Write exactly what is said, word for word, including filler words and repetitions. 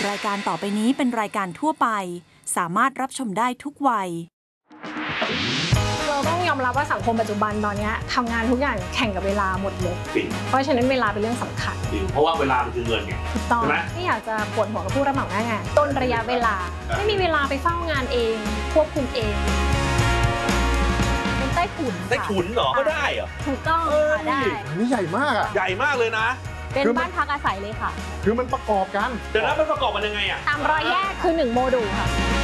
รายการต่อไปนี้เป็นรายการทั่วไปสามารถรับชมได้ทุกวัยเราต้องยอมรับว่าสังคมปัจจุบันตอนนี้ทำงานทุกอย่างแข่งกับเวลาหมดเลยเพราะฉะนั้นเวลาเป็นเรื่องสำคัญเพราะว่าเวลามันคือเงินไงถูกต้องไม่อยากจะปวดหัวกับผู้รับเหมาหน้างานต้นระยะเวลาไม่มีเวลาไปเฝ้างานเองควบคุมเองเป็นใต้ถุนใต้ถุนเหรอก็ได้เหรอถูกต้องค่ะได้นี่ใหญ่มากอ่ะใหญ่มากเลยนะเป็นบ้านพักอาศัยเลยค่ะคือมันประกอบกันเดี๋ยวนะมันประกอบกันยังไงอ่ะตามรอยแยกคือหนึ่งโมดูลค่ะ